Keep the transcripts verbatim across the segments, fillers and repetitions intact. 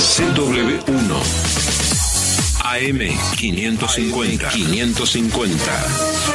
C W uno. A M quinientos cincuenta. quinientos cincuenta.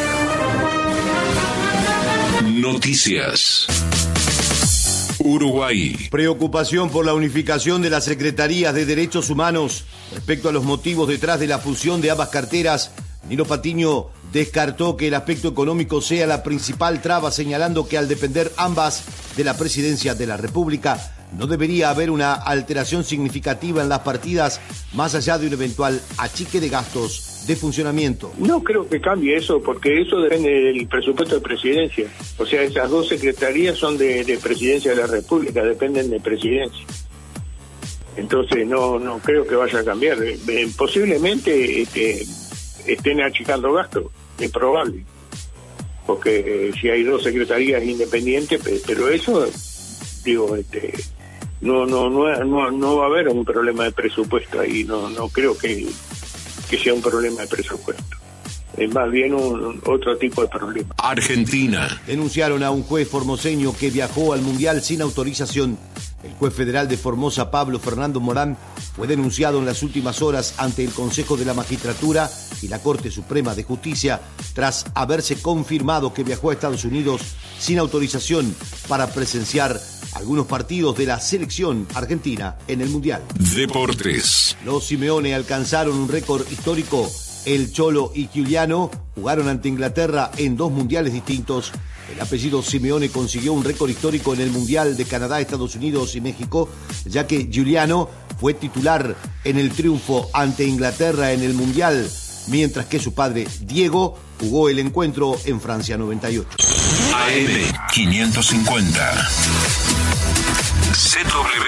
Noticias. Uruguay. Preocupación por la unificación de las Secretarías de Derechos Humanos. Respecto a los motivos detrás de la fusión de ambas carteras, Nilo Patiño descartó que el aspecto económico sea la principal traba, señalando que al depender ambas de la Presidencia de la República, no debería haber una alteración significativa en las partidas, más allá de un eventual achique de gastos de funcionamiento. No creo que cambie eso, porque eso depende del presupuesto de Presidencia. O sea, esas dos secretarías son de, de Presidencia de la República, dependen de Presidencia. Entonces no no creo que vaya a cambiar. Eh, posiblemente este, estén achicando gastos, es probable. Porque eh, si hay dos secretarías independientes, pero eso, digo, este... No, no, no, no, no va a haber un problema de presupuesto ahí, no, no creo que, que sea un problema de presupuesto. Es más bien un, un otro tipo de problema. Argentina. Denunciaron a un juez formoseño que viajó al Mundial sin autorización. El juez federal de Formosa, Pablo Fernando Morán, fue denunciado en las últimas horas ante el Consejo de la Magistratura y la Corte Suprema de Justicia tras haberse confirmado que viajó a Estados Unidos sin autorización para presenciar algunos partidos de la selección argentina en el Mundial. Deportes. Los Simeone alcanzaron un récord histórico. El Cholo y Giuliano jugaron ante Inglaterra en dos mundiales distintos. El apellido Simeone consiguió un récord histórico en el Mundial de Canadá, Estados Unidos y México, ya que Giuliano fue titular en el triunfo ante Inglaterra en el Mundial, mientras que su padre, Diego, jugó el encuentro en Francia noventa y ocho. A M quinientos cincuenta. C W